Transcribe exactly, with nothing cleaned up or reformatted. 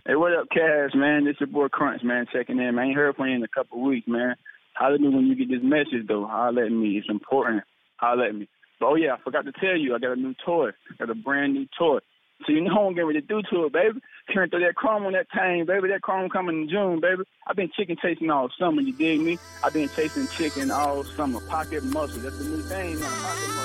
Hey, what up, Cass, man? This your boy Crunch, man, checking in, man. I ain't heard from you in a couple of weeks, man. Holler at me when you get this message, though. Holler at me. It's important. Holler at me. But, oh, yeah, I forgot to tell you, I got a new toy. I got a brand new toy. So you know what I'm getting ready to do to it, baby. Turn through that chrome on that tang, baby. That chrome coming in June, baby. I've been chicken chasing all summer, you dig me? I've been chasing chicken all summer. Pocket muscle. That's the new thing now. Pocket muscle.